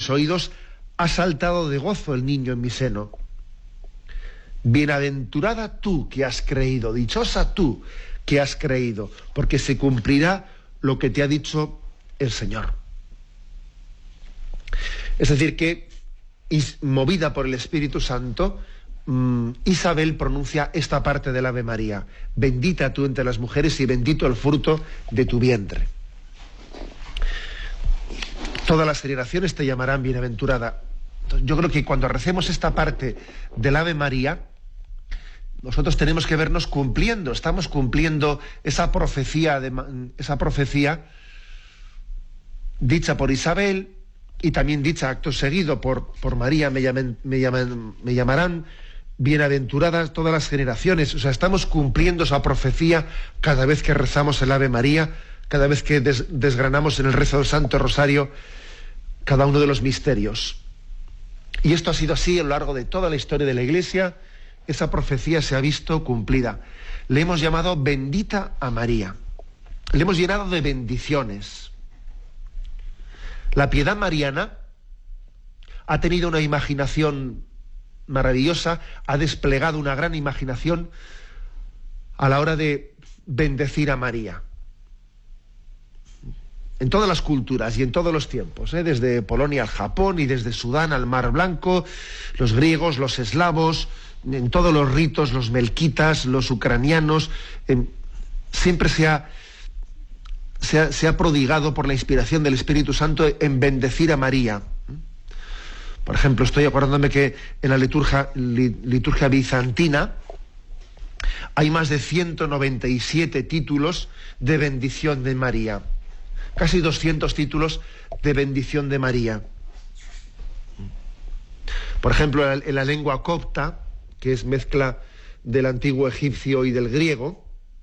mis oídos, ha saltado de gozo el niño en mi seno. Bienaventurada tú que has creído, dichosa tú que has creído, porque se cumplirá lo que te ha dicho el Señor. Es decir, que movida por el Espíritu Santo, Isabel pronuncia esta parte del Ave María: bendita tú entre las mujeres y bendito el fruto de tu vientre. Todas las generaciones te llamarán bienaventurada. Yo creo que cuando recemos esta parte del Ave María, nosotros tenemos que vernos cumpliendo, estamos cumpliendo esa profecía dicha por Isabel y también dicha acto seguido por María: me llamarán bienaventuradas todas las generaciones. O sea, estamos cumpliendo esa profecía cada vez que rezamos el Ave María, cada vez que desgranamos en el rezo del Santo Rosario cada uno de los misterios. Y esto ha sido así a lo largo de toda la historia de la Iglesia. Esa profecía se ha visto cumplida. Le hemos llamado bendita a María. Le hemos llenado de bendiciones. La piedad mariana ha tenido una imaginación maravillosa, ha desplegado una gran imaginación a la hora de bendecir a María. En todas las culturas y en todos los tiempos, desde Polonia al Japón y desde Sudán al Mar Blanco, los griegos, los eslavos, en todos los ritos, los melquitas, los ucranianos, siempre se ha prodigado por la inspiración del Espíritu Santo en bendecir a María. Por ejemplo, estoy acordándome que en la liturgia bizantina hay más de 197 títulos de bendición de María. Casi 200 títulos de bendición de María. Por ejemplo, en la lengua copta, que es mezcla del antiguo egipcio y del griego,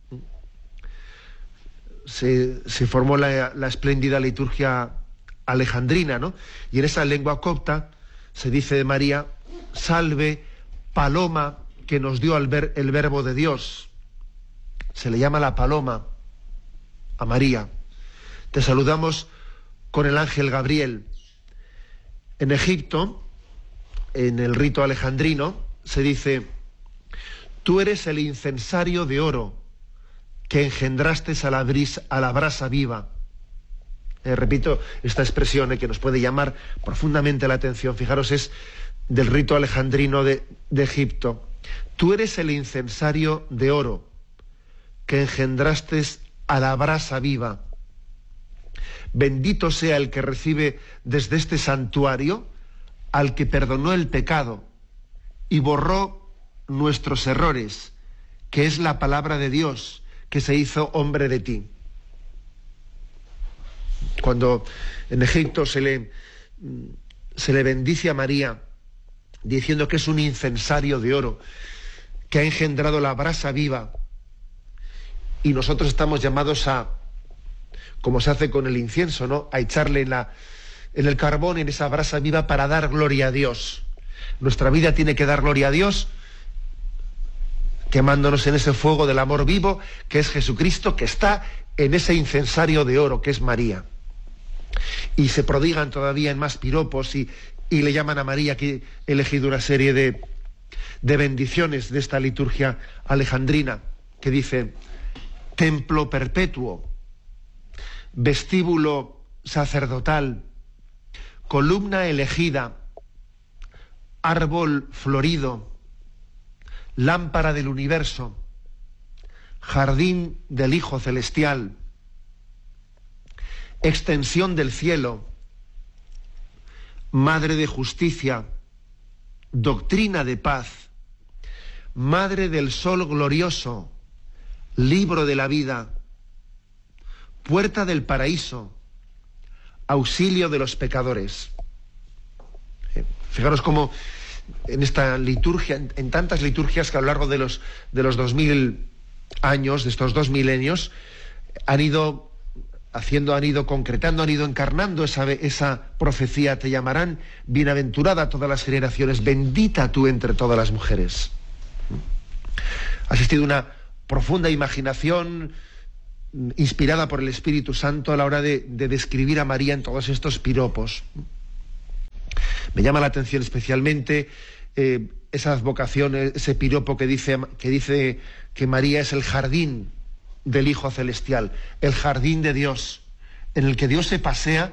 se formó la espléndida liturgia alejandrina, ¿no? Y en esa lengua copta se dice de María: salve, paloma que nos dio el verbo de Dios. Se le llama la paloma a María. Te saludamos con el ángel Gabriel. En Egipto, en el rito alejandrino, se dice: tú eres el incensario de oro que engendraste a la brasa viva. Repito esta expresión que nos puede llamar profundamente la atención. Fijaros, es del rito alejandrino de Egipto. Tú eres el incensario de oro que engendraste a la brasa viva. Bendito sea el que recibe desde este santuario al que perdonó el pecado y borró nuestros errores, que es la palabra de Dios, que se hizo hombre de ti. Cuando en Egipto se le bendice a María diciendo que es un incensario de oro que ha engendrado la brasa viva, y nosotros estamos llamados a, como se hace con el incienso, ¿no?, a echarle en el carbón, en esa brasa viva, para dar gloria a Dios. Nuestra vida tiene que dar gloria a Dios, quemándonos en ese fuego del amor vivo, que es Jesucristo, que está en ese incensario de oro, que es María. Y se prodigan todavía en más piropos y le llaman a María, que he elegido una serie de bendiciones de esta liturgia alejandrina, que dice: templo perpetuo, vestíbulo sacerdotal, columna elegida, árbol florido, lámpara del universo, jardín del Hijo Celestial, extensión del cielo, madre de justicia, doctrina de paz, madre del sol glorioso, libro de la vida, puerta del paraíso, auxilio de los pecadores. Fijaros cómo en esta liturgia, en tantas liturgias que a lo largo de los 2000 años, de estos 2 milenios, han ido concretando, han ido encarnando esa profecía: te llamarán bienaventurada todas las generaciones, bendita tú entre todas las mujeres. Ha existido una profunda imaginación inspirada por el Espíritu Santo a la hora de describir a María en todos estos piropos. Me llama la atención especialmente esa advocación, ese piropo que dice que María es el jardín del Hijo Celestial, el jardín de Dios, en el que Dios se pasea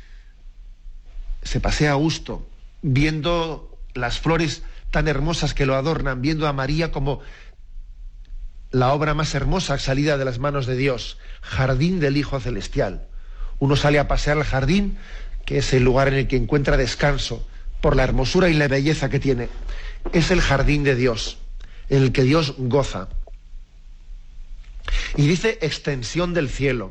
a gusto, viendo las flores tan hermosas que lo adornan, viendo a María como la obra más hermosa salida de las manos de Dios, jardín del Hijo Celestial. Uno sale a pasear al jardín, que es el lugar en el que encuentra descanso, por la hermosura y la belleza que tiene. Es el jardín de Dios, en el que Dios goza. Y dice extensión del cielo.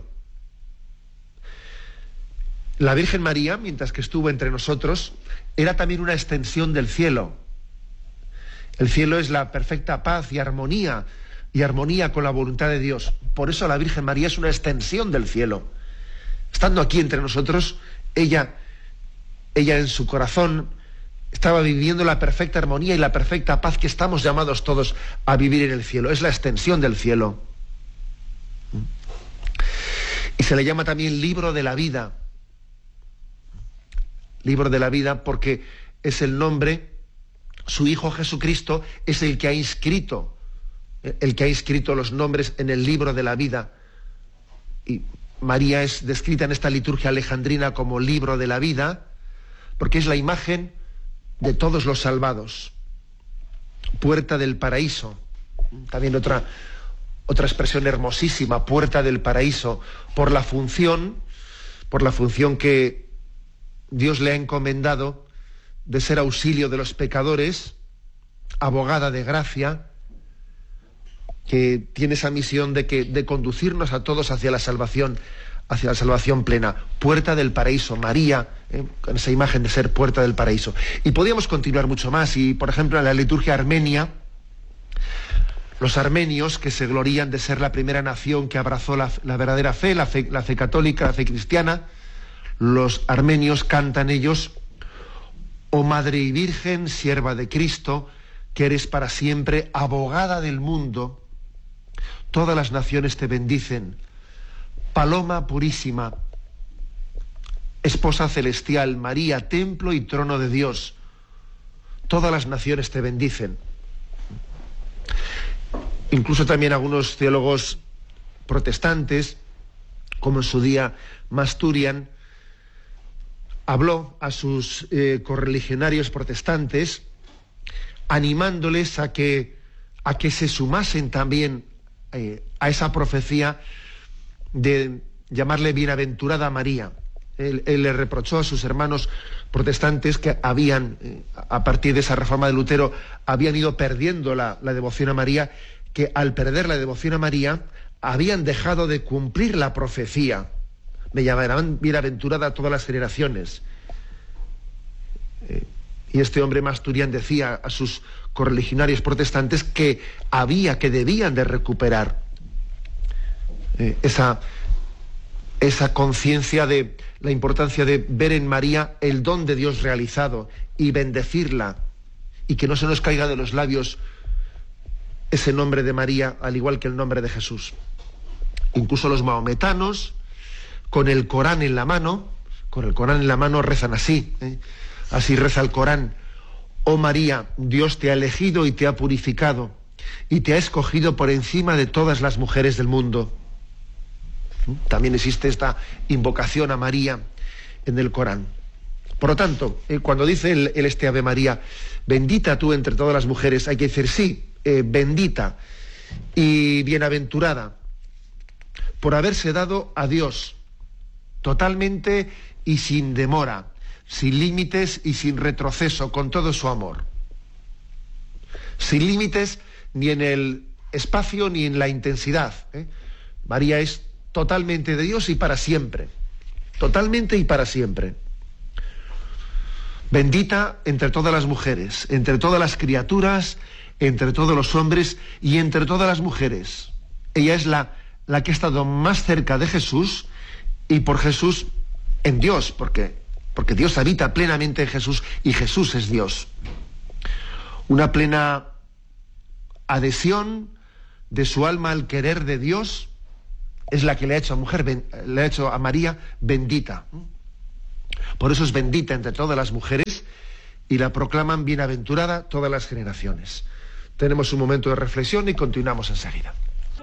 La Virgen María, mientras que estuvo entre nosotros, era también una extensión del cielo. El cielo es la perfecta paz y armonía con la voluntad de Dios. Por eso la Virgen María es una extensión del cielo. Estando aquí entre nosotros, ella en su corazón estaba viviendo la perfecta armonía y la perfecta paz que estamos llamados todos a vivir en el cielo. Es la extensión del cielo. Y se le llama también libro de la vida. Libro de la vida porque es el nombre, su Hijo Jesucristo es el que ha inscrito los nombres en el libro de la vida. Y María es descrita en esta liturgia alejandrina como libro de la vida, porque es la imagen de todos los salvados. Puerta del paraíso. También otra expresión hermosísima, puerta del paraíso, por la función que Dios le ha encomendado de ser auxilio de los pecadores, abogada de gracia, que tiene esa misión de conducirnos a todos hacia la salvación plena. Puerta del paraíso, María, con esa imagen de ser puerta del paraíso. Y podríamos continuar mucho más, y por ejemplo en la liturgia armenia, los armenios, que se glorían de ser la primera nación que abrazó la verdadera fe, la fe católica, la fe cristiana, los armenios cantan ellos: oh Madre y Virgen, sierva de Cristo, que eres para siempre abogada del mundo, todas las naciones te bendicen. Paloma purísima, esposa celestial, María, templo y trono de Dios, todas las naciones te bendicen. Incluso también algunos teólogos protestantes, como en su día Masturian, habló a sus correligionarios protestantes, animándoles a que se sumasen también a esa profecía de llamarle bienaventurada María. Él le reprochó a sus hermanos protestantes que habían, a partir de esa reforma de Lutero, habían ido perdiendo la devoción a María, que al perder la devoción a María habían dejado de cumplir la profecía. Me llamarán bienaventurada a todas las generaciones. Y este hombre Masturian decía a sus correligionarios protestantes que debían de recuperar esa conciencia de la importancia de ver en María el don de Dios realizado y bendecirla, y que no se nos caiga de los labios ese nombre de María, al igual que el nombre de Jesús. Incluso los mahometanos, con el Corán en la mano rezan así, así reza el Corán: oh María, Dios te ha elegido y te ha purificado y te ha escogido por encima de todas las mujeres del mundo. También existe esta invocación a María en el Corán. Por lo tanto, cuando dice este Ave María, bendita tú entre todas las mujeres, hay que decir sí, bendita y bienaventurada por haberse dado a Dios totalmente y sin demora, sin límites y sin retroceso, con todo su amor. Sin límites ni en el espacio ni en la intensidad. María es totalmente de Dios y para siempre. Totalmente y para siempre. Bendita entre todas las mujeres, entre todas las criaturas, entre todos los hombres y entre todas las mujeres. Ella es la que ha estado más cerca de Jesús, y por Jesús en Dios, porque Dios habita plenamente en Jesús y Jesús es Dios. Una plena adhesión de su alma al querer de Dios es la que le ha hecho a María bendita. Por eso es bendita entre todas las mujeres, y la proclaman bienaventurada todas las generaciones. Tenemos un momento de reflexión y continuamos enseguida.